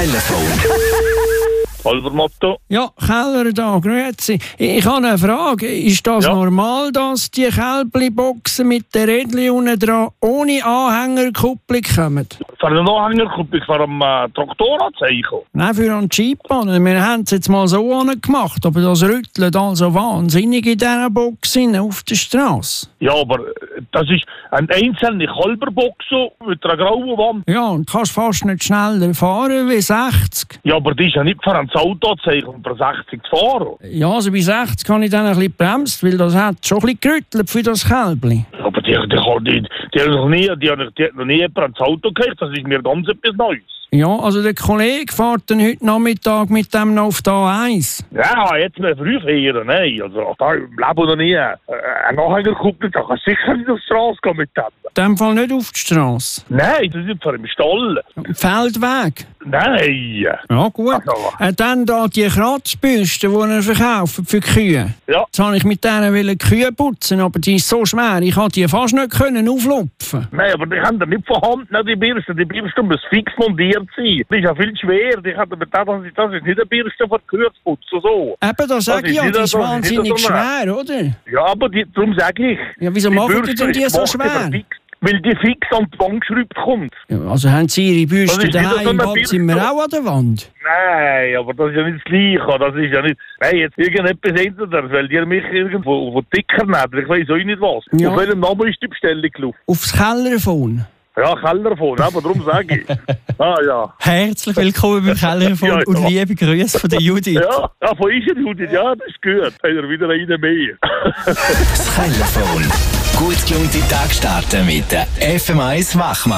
Telefon. Halbermotto. Ja, Keller da, grüezi. Ich habe eine Frage. Ist das normal, dass die Kälbli-Boxen mit den Rädchen unten dran ohne Anhängerkupplung kommen? Für eine Anhängerkupplung für einen Traktoranzeichen? Nein, für einen Jeep-Bahn. Wir haben es jetzt mal so gemacht, aber das rüttelt also wahnsinnig in dieser Box auf der Straße. Ja, aber das ist eine einzelne Kalberbox mit einer grauen Wand. Ja, und kannst fast nicht schneller fahren wie 60. Ja, aber die ist ja nicht für ein Autozeichen, um für 60 zu fahren. Ja, also bei 60 habe ich dann ein bisschen bremst, weil das hat schon ein bisschen gerüttelt für das Kälbli. Aber die hat noch nie jemand ans Auto gekriegt, das ist mir ganz etwas Neues. Ja, also der Kollege fährt dann heute Nachmittag mit dem noch auf die A1. Ja, jetzt mehr früh fahren, nein. Also, da im Leben noch nie. Ein Anhängerkupplung, da kannst du sicher nicht auf die Straße gehen mit dem. In dem Fall nicht auf die Straße? Nein, das ist vor dem Stall. Feldweg? Nein. Ja, gut. Also. Dann da die Kratzbürste, die er verkauft für Kühe. Ja. Jetzt wollte ich mit denen die Kühe putzen, aber die ist so schwer, ich konnte die fast nicht auflupfen. Nein, aber die haben da nicht vorhanden, die Bürste. Die Bürste muss fix montiert sein. Die ist ja viel schwer. Ich hatte gedacht, das ist nicht eine Bürste für Kühe zu putzen. So. Eben, das sage ich ja, die ist wahnsinnig schwer, oder? Ja, aber darum sage ich. Ja, wieso machen die denn die so schwer? Weil die fix an die Wand geschraubt kommt. Ja, also haben Sie Ihre Bürste daheim im Badzimmer auch an der Wand? Nein, aber das ist ja nicht das Gleiche. Das ist ja nicht... Nein, jetzt irgendetwas ändert, weil die mich irgendwo dicker nehmen. Ich weiß auch nicht was. Ja. Auf welchem Namen ist die Bestellung gelaufen? Aufs Kellerphone? Ja, Kellerphone, aber darum sage ich. Ja. Herzlich willkommen beim Kellerphone und liebe Grüße von der Judith. Ja, von ihr Judith, ja, das ist gut. Hat er wieder eine mehr. Das Telefon. Gut gelaunte Tag starten mit der FM1 Wachmann.